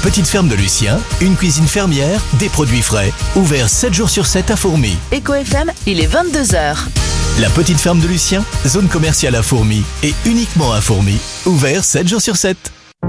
petite ferme de Lucien, une cuisine fermière, des produits frais. Ouvert 7 jours sur 7 à Fourmies. Eco FM, il est 22h. La petite ferme de Lucien, zone commerciale à Fourmies et uniquement à Fourmies. Ouvert 7 jours sur 7.